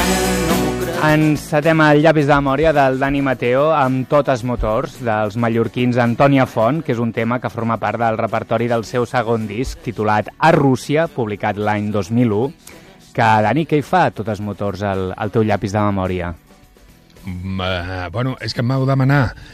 Encetem el llapis de memòria del Dani Mateo amb Totes Motors, dels mallorquins Antònia Font, que és un tema que forma part del repertori del seu segon disc, titulat A Rússia, publicat l'any 2001. Que, Dani, què hi fa Totes Motors al teu llapis de memòria? Bueno, és que em vau demanar